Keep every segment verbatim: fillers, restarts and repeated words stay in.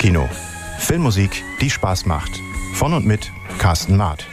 Kopfkino. Filmmusik, die Spaß macht. Von und mit Carsten Maat.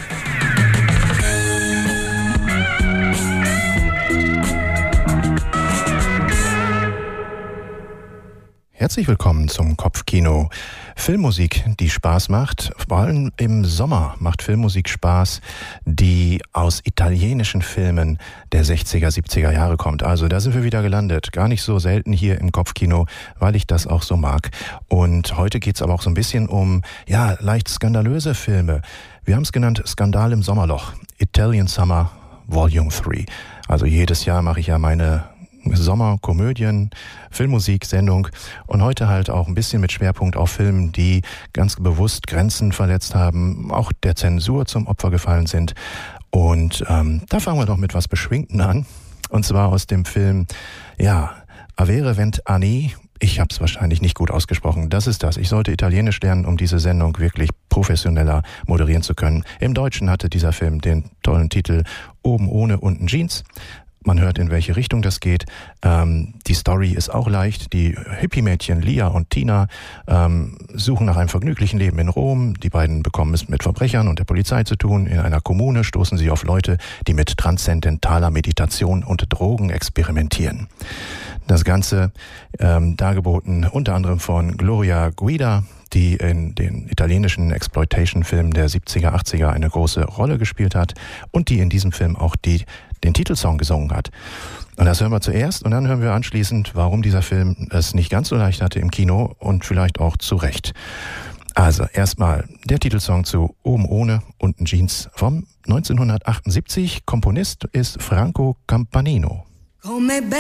Herzlich willkommen zum Kopfkino. Filmmusik, die Spaß macht. Vor allem im Sommer macht Filmmusik Spaß, die aus italienischen Filmen der sechziger, siebziger Jahre kommt. Also da sind wir wieder gelandet. Gar nicht so selten hier im Kopfkino, weil ich das auch so mag. Und heute geht's aber auch so ein bisschen um, ja, leicht skandalöse Filme. Wir haben es genannt Skandal im Sommerloch. Italian Summer Volume drei. Also jedes Jahr mache ich ja meine Sommerkomödien, Filmmusik-Sendung und heute halt auch ein bisschen mit Schwerpunkt auf Filmen, die ganz bewusst Grenzen verletzt haben, auch der Zensur zum Opfer gefallen sind. Und ähm, da fangen wir doch mit was Beschwingten an. Und zwar aus dem Film, ja, Avere Vent Anni. Ich habe es wahrscheinlich nicht gut ausgesprochen. Das ist das. Ich sollte Italienisch lernen, um diese Sendung wirklich professioneller moderieren zu können. Im Deutschen hatte dieser Film den tollen Titel Oben ohne, unten Jeans. Man hört, in welche Richtung das geht. Ähm, die Story ist auch leicht. Die Hippie-Mädchen Lia und Tina ähm, suchen nach einem vergnüglichen Leben in Rom. Die beiden bekommen es mit Verbrechern und der Polizei zu tun. In einer Kommune stoßen sie auf Leute, die mit transzendentaler Meditation und Drogen experimentieren. Das Ganze ähm, dargeboten unter anderem von Gloria Guida, die in den italienischen Exploitation-Filmen der siebziger, achtziger eine große Rolle gespielt hat und die in diesem Film auch die den Titelsong gesungen hat. Und das hören wir zuerst und dann hören wir anschließend, warum dieser Film es nicht ganz so leicht hatte im Kino und vielleicht auch zu Recht. Also erstmal der Titelsong zu Oben ohne, unten Jeans vom neunzehnhundertachtundsiebzig. Komponist ist Franco Campanino.